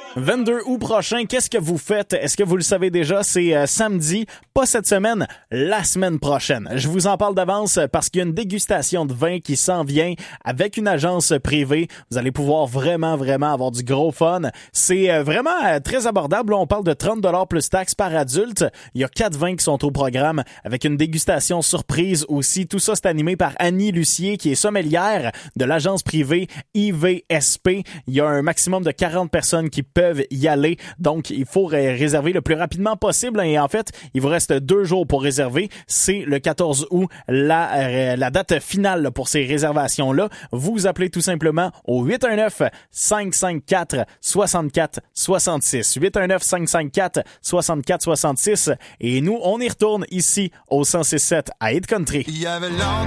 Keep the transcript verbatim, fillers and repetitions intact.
vingt-deux août prochain, qu'est-ce que vous faites? Est-ce que vous le savez déjà? C'est euh, samedi, pas cette semaine, la semaine prochaine. Je vous en parle d'avance parce qu'il y a une dégustation de vin qui s'en vient avec une agence privée. Vous allez pouvoir vraiment, vraiment avoir du gros fun. C'est euh, vraiment euh, très abordable. Là, on parle de trente dollars plus taxes par adulte. Il y a quatre vins qui sont au programme avec une dégustation surprise aussi. Tout ça, c'est animé par Annie Lucier qui est sommelière de l'agence privée I V S P. Il y a un maximum de quarante personnes qui peuvent y aller. Donc, il faut ré- réserver le plus rapidement possible. Et en fait, il vous reste deux jours pour réserver. C'est le quatorze août, la, euh, la date finale là, pour ces réservations-là. Vous appelez tout simplement au huit un neuf, cinq cinq quatre, six quatre six six. huit un neuf, cinq cinq quatre, six quatre six six. Et nous, on y retourne ici au cent six sept à Hit Country. Il y avait longtemps